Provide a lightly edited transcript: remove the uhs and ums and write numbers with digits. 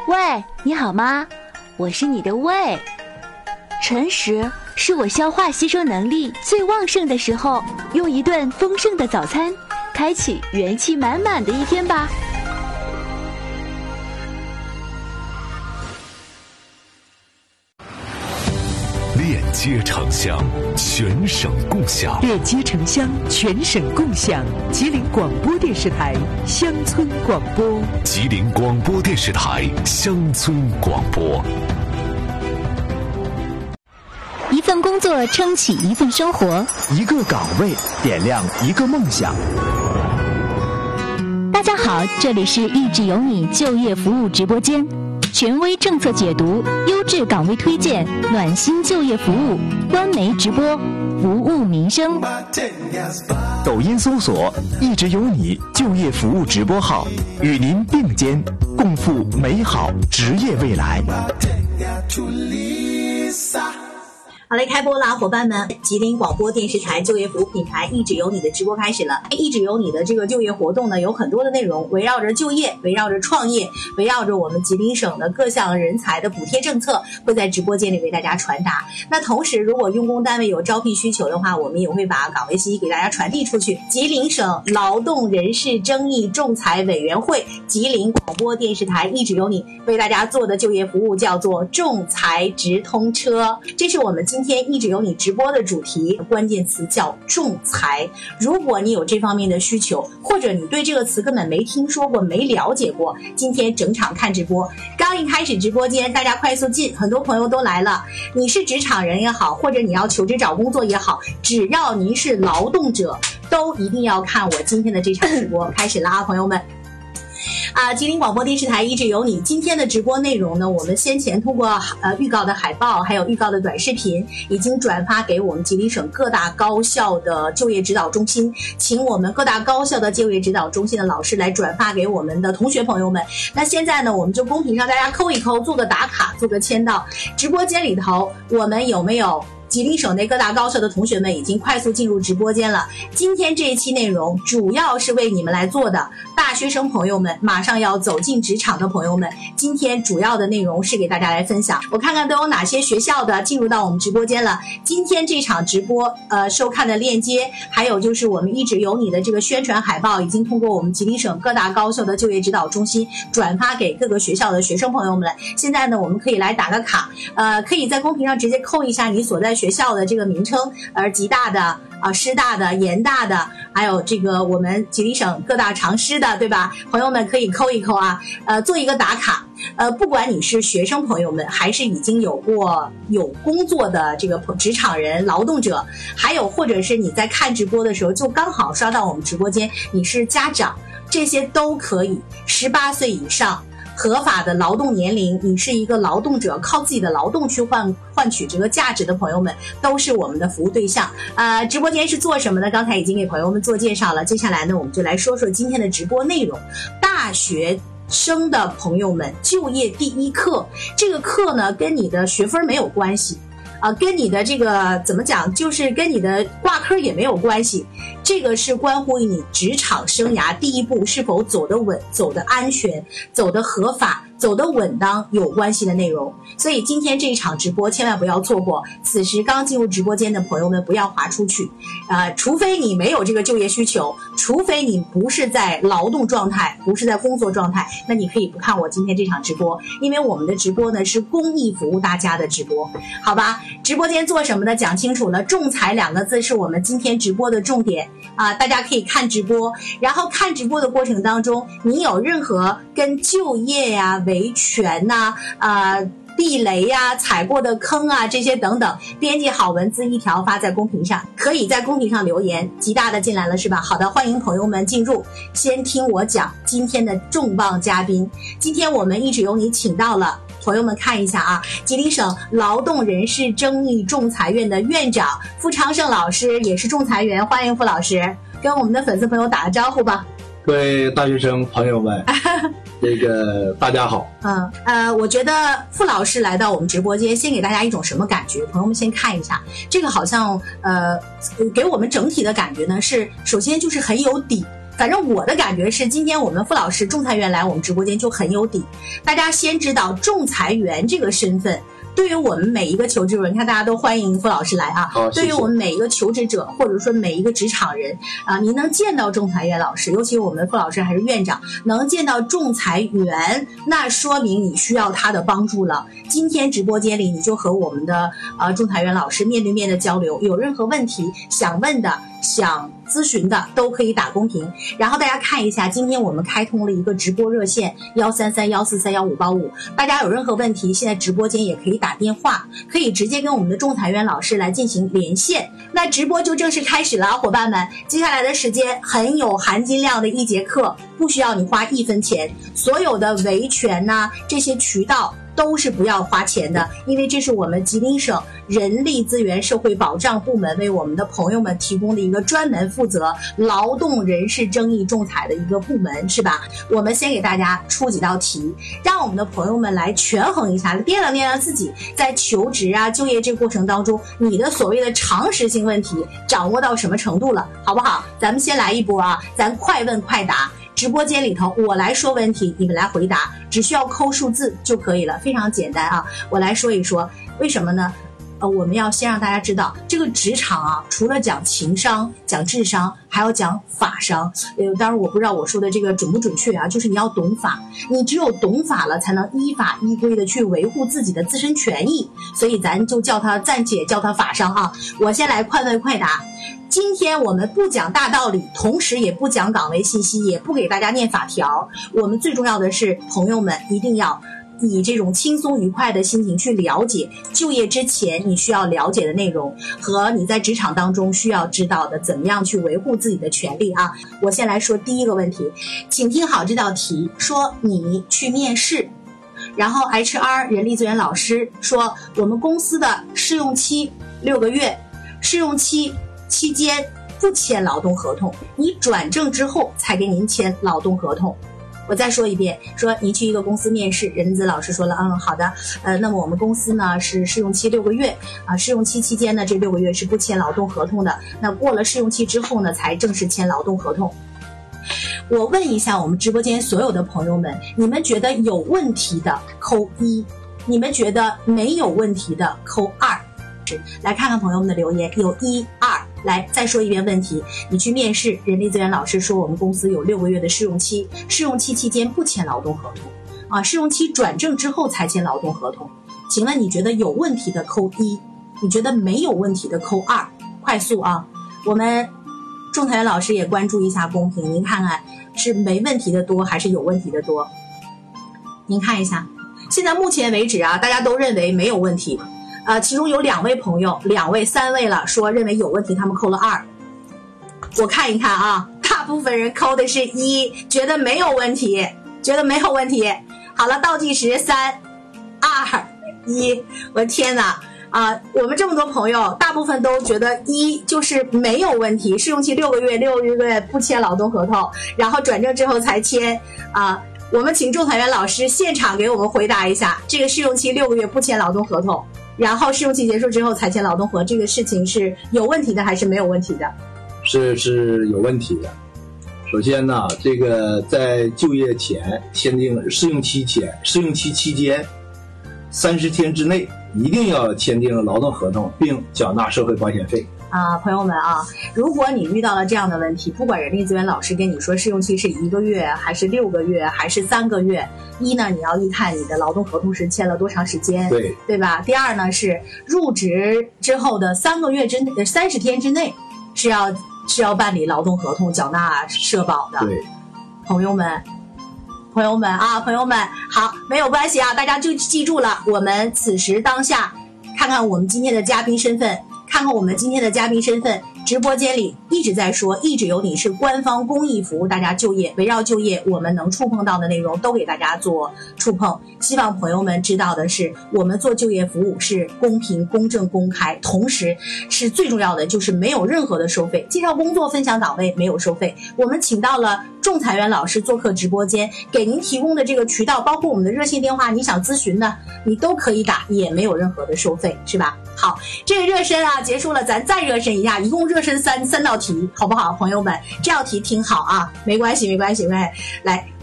喂，你好吗？我是你的胃。辰时是我消化吸收能力最旺盛的时候，用一顿丰盛的早餐开启元气满满的一天吧。 链接城乡，全省共享。 链接城乡，全省共享。吉林广播电视台乡村广播。 吉林广播电视台乡村广播。 一份工作撑起一份生活， 一个岗位点亮一个梦想。 大家好，这里是一直有你就业服务直播间，权威政策解读，优质岗位推荐，暖心就业服务，官媒直播，服务民生。 抖音搜索一直有你就业服务直播号，与您并肩共赴美好职业未来。 好嘞，开播啦，伙伴们！吉林广播电视台就业服务品牌一直有你的直播开始了。一直有你的这个就业活动呢，有很多的内容，围绕着就业，围绕着创业，围绕着我们吉林省的各项人才的补贴政策，会在直播间里为大家传达。那同时，如果用工单位有招聘需求的话，我们也会把岗位信息给大家传递出去。吉林省劳动人事争议仲裁委员会，吉林广播电视台一直有你为大家做的就业服务叫做仲裁直通车，这是我们今天一直有你直播的主题，关键词叫仲裁。如果你有这方面的需求，或者你对这个词根本没听说过没了解过，今天整场看直播，刚一开始直播间大家快速进，很多朋友都来了。你是职场人也好，或者你要求职找工作也好，只要您是劳动者，都一定要看我今天的这场直播。开始了啊，朋友们。吉林广播电视台一直有你。今天的直播内容呢，我们先前通过预告的海报，还有预告的短视频，已经转发给我们吉林省各大高校的就业指导中心，请我们各大高校的就业指导中心的老师来转发给我们的同学朋友们。那现在呢，我们就公屏上大家扣一扣，做个打卡，做个签到。直播间里头，我们有没有吉林省内各大高校的同学们已经快速进入直播间了？今天这一期内容主要是为你们来做的，大学生朋友们，马上要走进职场的朋友们，今天主要的内容是给大家来分享。我看看都有哪些学校的进入到我们直播间了。今天这场直播收看的链接，还有就是我们一直有你的这个宣传海报，已经通过我们吉林省各大高校的就业指导中心转发给各个学校的学生朋友们了。现在呢，我们可以来打个卡，可以在公屏上直接扣一下你所在学校的这个名称，吉大的师大的、研大的，还有这个我们吉林省各大常师的，对吧？朋友们可以扣一扣啊，做一个打卡。不管你是学生朋友们，还是已经有工作的这个职场人、劳动者，还有或者是你在看直播的时候就刚好刷到我们直播间，你是家长，这些都可以。18岁以上。合法的劳动年龄，你是一个劳动者，靠自己的劳动去换取这个价值的朋友们，都是我们的服务对象。直播间是做什么的？刚才已经给朋友们做介绍了。接下来呢，我们就来说说今天的直播内容。大学生的朋友们，就业第一课，这个课呢跟你的学分没有关系。跟你的这个怎么讲，就是跟你的挂科也没有关系，这个是关乎于你职场生涯第一步是否走得稳、走得安全、走得合法、走得稳当有关系的内容。所以今天这一场直播千万不要错过，此时刚进入直播间的朋友们不要滑出去，除非你没有这个就业需求，除非你不是在劳动状态，不是在工作状态，那你可以不看我今天这场直播，因为我们的直播呢是公益服务大家的直播，好吧？直播间做什么的讲清楚了，仲裁2个字是我们今天直播的重点大家可以看直播，然后看直播的过程当中，你有任何跟就业呀、维权呐、避雷呀、踩过的坑啊，这些等等，编辑好文字一条发在公屏上，可以在公屏上留言。极大的进来了是吧？好的，欢迎朋友们进入。先听我讲今天的重磅嘉宾。今天我们一直有你请到了，朋友们看一下啊，吉林省劳动人事争议仲裁院的院长傅昌盛老师，也是仲裁员，欢迎傅老师，跟我们的粉丝朋友打个招呼吧。 各位大学生朋友们，大家好。 我觉得傅老师来到我们直播间，先给大家一种什么感觉？朋友们先看一下，这个好像给我们整体的感觉呢是，首先就是很有底。 反正我的感觉是，今天我们傅老师仲裁员来我们直播间就很有底。大家先知道仲裁员这个身份，对于我们每一个求职者，你看大家都欢迎傅老师来啊。对于我们每一个求职者，或者说每一个职场人啊，你能见到仲裁员老师，尤其我们傅老师还是院长，能见到仲裁员，那说明你需要他的帮助了。今天直播间里，你就和我们的仲裁员老师面对面的交流，有任何问题想问的、想咨询的，都可以打公屏。然后大家看一下，今天我们开通了一个直播热线13314315885，大家有任何问题，现在直播间也可以打电话，可以直接跟我们的仲裁员老师来进行连线。那直播就正式开始了，伙伴们，接下来的时间很有含金量的一节课，不需要你花1分钱，所有的维权呐，这些渠道都是不要花钱的，因为这是我们吉林省人力资源社会保障部门为我们的朋友们提供的一个专门负责劳动人事争议仲裁的一个部门，是吧？我们先给大家出几道题，让我们的朋友们来权衡一下，掂量掂量自己在求职啊、就业这个过程当中，你的所谓的常识性问题掌握到什么程度了，好不好？咱们先来一波啊，咱快问快答。直播间里头，我来说问题，你们来回答，只需要扣数字就可以了，非常简单啊。我来说一说，为什么呢？我们要先让大家知道，这个职场啊，除了讲情商、讲智商，还要讲法商。当然我不知道我说的这个准不准确啊，就是你要懂法，你只有懂法了，才能依法依规的去维护自己的自身权益。所以咱就暂且叫他法商啊。我先来快问快答。今天我们不讲大道理，同时也不讲岗位信息，也不给大家念法条。我们最重要的是，朋友们一定要以这种轻松愉快的心情去了解就业之前你需要了解的内容，和你在职场当中需要知道的怎么样去维护自己的权利啊。我先来说第一个问题，请听好这道题，说你去面试，然后 HR 人力资源老师说我们公司的试用期6个月，试用期期间不签劳动合同，你转正之后才给您签劳动合同。我再说一遍，说你去一个公司面试，人资老师说了，好的，那么我们公司呢是试用期6个月啊，试用期期间呢这6个月是不签劳动合同的，那过了试用期之后呢才正式签劳动合同。我问一下我们直播间所有的朋友们，你们觉得有问题的扣1，你们觉得没有问题的扣2。来看看朋友们的留言，有1、2。来再说一遍问题，你去面试，人力资源老师说我们公司有6个月的试用期，试用期期间不签劳动合同啊，试用期转正之后才签劳动合同。请问你觉得有问题的扣1，你觉得没有问题的扣2。快速啊，我们仲裁员老师也关注一下公屏，您看看是没问题的多还是有问题的多？您看一下，现在目前为止啊，大家都认为没有问题。其中有2位朋友，2位、3位了，说认为有问题，他们扣了2。我看一看啊，大部分人扣的是1，觉得没有问题，觉得没有问题。好了，倒计时3、2、1，我的天哪！我们这么多朋友，大部分都觉得1就是没有问题，试用期6个月不签劳动合同，然后转正之后才签啊。我们请仲裁员老师现场给我们回答一下，这个试用期6个月不签劳动合同，然后试用期结束之后才签劳动合，这个事情是有问题的还是没有问题的？ 是有问题的。首先呢，这个在就业前签订试用期期间30天之内一定要签订劳动合同，并缴纳社会保险费。 朋友们啊，如果你遇到了这样的问题，不管人力资源老师跟你说试用期是1个月还是6个月还是3个月，一呢，你要一看你的劳动合同是签了多长时间，对吧？第二呢，是入职之后的30天之内是要办理劳动合同，缴纳社保的。 对， 朋友们，好，没有关系啊，大家就记住了，我们此时当下看看我们今天的嘉宾身份。直播间里一直在说，一直有你是官方公益服务大家就业，围绕就业我们能触碰到的内容都给大家做触碰。希望朋友们知道的是，我们做就业服务是公平、公正、公开，同时是最重要的就是没有任何的收费，介绍工作、分享岗位没有收费。我们请到了仲裁员老师做客直播间，给您提供的这个渠道，包括我们的热线电话，你想咨询的你都可以打，也没有任何的收费，是吧？好，这个热身啊结束了，咱再热身一下，一共热身三道题，好不好，朋友们？这道题听好啊，没关系，来。